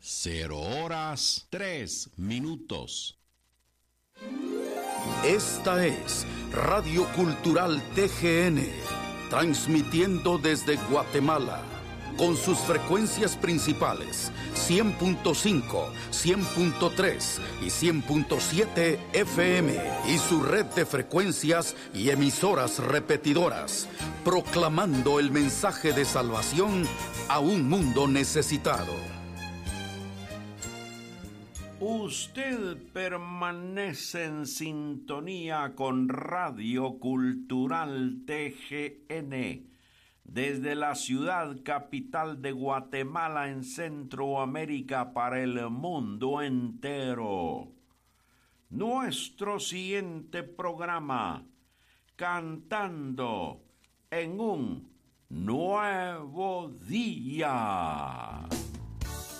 0:03. Esta es Radio Cultural TGN, transmitiendo desde Guatemala, con sus frecuencias principales 100.5, 100.3 y 100.7 FM, y su red de frecuencias y emisoras repetidoras, proclamando el mensaje de salvación a un mundo necesitado. Usted permanece en sintonía con Radio Cultural TGN desde la ciudad capital de Guatemala en Centroamérica para el mundo entero. Nuestro siguiente programa, Cantando en un Nuevo Día.